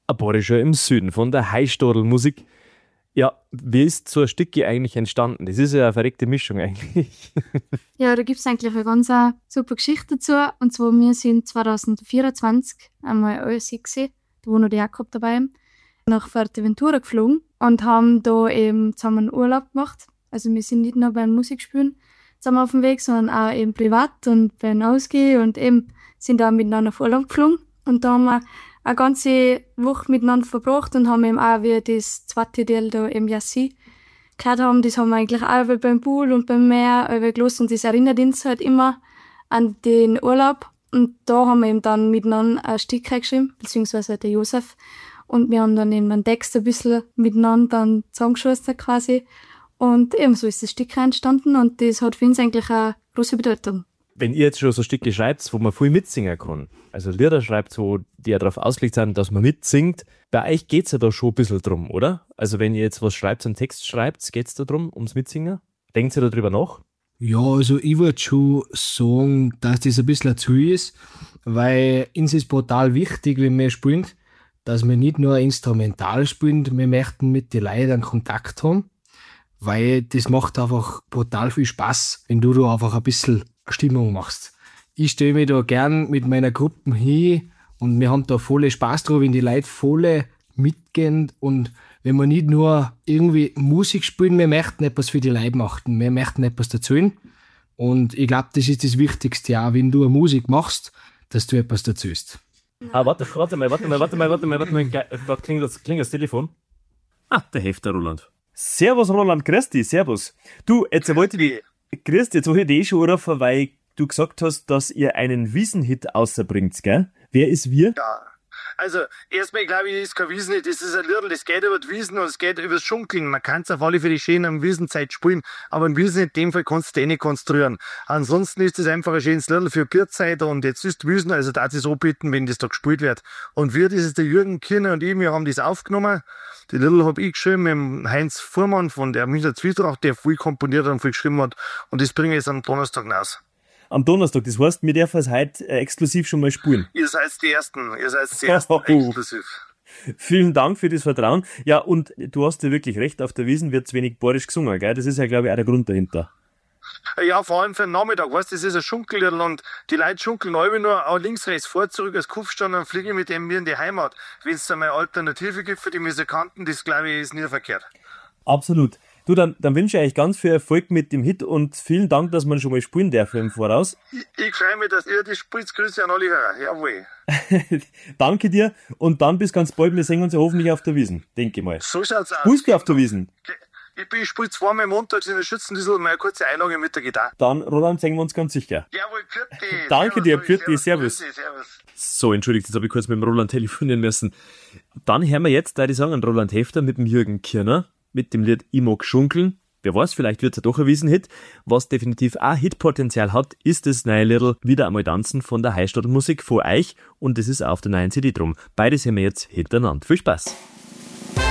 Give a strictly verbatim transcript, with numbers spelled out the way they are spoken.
ein bayerischer im Süden von der Heißstadl-Musik. Ja, wie ist so ein Stück eigentlich entstanden? Das ist ja eine verrückte Mischung eigentlich. Ja, da gibt es eigentlich eine ganz äh, super Geschichte dazu. Und zwar, wir sind zwanzig vierundzwanzig einmal alles gesehen, da war noch die Jakob dabei, nach Fuerteventura geflogen und haben da eben zusammen einen Urlaub gemacht. Also wir sind nicht nur beim Musikspielen zusammen auf dem Weg, sondern auch eben privat und beim Ausgehen und eben sind da miteinander auf Urlaub geflogen. Und da haben wir eine ganze Woche miteinander verbracht und haben eben auch, wie das zweite Teil da im Yassi gehört haben, das haben wir eigentlich auch beim Pool und beim Meer gelassen und das erinnert uns halt immer an den Urlaub. Und da haben wir eben dann miteinander ein Stück geschrieben, beziehungsweise der Josef. Und wir haben dann eben einen Text ein bisschen miteinander dann zusammengeschustert quasi. Und eben so ist das Stück entstanden und das hat für uns eigentlich eine große Bedeutung. Wenn ihr jetzt schon so Stücke schreibt, wo man viel mitsingen kann, also Lieder schreibt, wo die ja darauf ausgelegt sind, dass man mitsingt, bei euch geht es ja da schon ein bisschen drum, oder? Also wenn ihr jetzt was schreibt, einen Text schreibt, geht es da drum, ums Mitsingen? Denkt ihr da drüber nach? Ja, also ich würde schon sagen, dass das ein bisschen zu ist, weil uns ist brutal wichtig, wenn wir spielen, dass wir nicht nur instrumental spielen, wir möchten mit den Leuten einen Kontakt haben, weil das macht einfach brutal viel Spaß, wenn du da einfach ein bisschen Stimmung machst. Ich stelle mich da gern mit meiner Gruppe hin und wir haben da voll Spaß drauf, wenn die Leute voll mitgehen und wenn wir nicht nur irgendwie Musik spielen, wir möchten etwas für die Leute machen, wir möchten etwas erzählen und ich glaube, das ist das Wichtigste auch, wenn du eine Musik machst, dass du etwas erzählst. Ah, warte, warte mal, warte mal, warte mal, warte mal, warte mal, da klingt das, klingt das Telefon. Ah, der Hefter Roland. Servus Roland, grüß dich, servus. Du, jetzt wollte ich Grüß dich, jetzt wollte ich dich eh schon anrufen, weil du gesagt hast, dass ihr einen Wiesenhit rausbringt, gell? Wer ist wir? Ja, also erstmal glaube ich, das ist kein Wiesenhit, das ist ein Liedl, das geht über die Wiesen und es geht über das Schunkeln. Man kann es auf alle Fälle schön am Wiesenzeit spielen, aber ein Wiesenhit in dem Fall kannst du eh nicht konstruieren. Ansonsten ist das einfach ein schönes Liedl für Kurzzeit und jetzt ist Wiesen, also darf ich es anbieten, wenn das da gespielt wird. Und wir, das ist der Jürgen Kirner und ich, wir haben das aufgenommen. Die Liedl habe ich geschrieben mit dem Heinz Fuhrmann von der Münchner Zwietracht, der viel komponiert und viel geschrieben hat. Und das bringe ich jetzt am Donnerstag raus. Am Donnerstag, das heißt, wir dürfen es heute äh, exklusiv schon mal spielen. Ihr seid die Ersten, ihr seid die Ersten exklusiv. Vielen Dank für das Vertrauen. Ja, und du hast ja wirklich recht, auf der Wiesn wird zu wenig bayerisch gesungen, gell? Das ist ja, glaube ich, auch der Grund dahinter. Ja, vor allem für den Nachmittag, weißt du, das ist ein Schunkelliedl und die Leute schunkeln alle nur auch links, rechts, vor, zurück als Kopfstand und fliegen mit dem mir in die Heimat. Wenn es da mal eine Alternative gibt für die Musikanten, das glaube ich ist nie verkehrt. Absolut. Du, dann, dann wünsche ich euch ganz viel Erfolg mit dem Hit und vielen Dank, dass man schon mal spielen darf im Voraus. Ich, ich freue mich, dass ihr das spielt. Grüße an alle Hörer. Jawohl. Danke dir und dann bis ganz bald. Wir sehen uns ja hoffentlich auf der Wiesn, denke ich mal. So schaut's aus. Spielst du auf der Wiesn? Ich bin, ich spiele zweimal montags in der Schützendüssel und mal eine kurze Einlage mit der Gitarre. Dann, Roland, sehen wir uns ganz sicher. Jawohl, Pürti. Danke servus, dir, Pürti, servus. servus. servus. So, entschuldigt, jetzt habe ich kurz mit dem Roland telefonieren müssen. Dann hören wir jetzt, da die sagen, Roland Hefter mit dem Jürgen Kirner, mit dem Lied Ich mag schunkeln. Wer weiß, vielleicht wird es ja doch ein Wiesenhit. Was definitiv auch Hitpotenzial hat, ist das neue Liedl Wieder einmal tanzen von der Heißstadl Musik von euch und das ist auf der neuen C D drum. Beides haben wir jetzt hintereinander. Viel Spaß!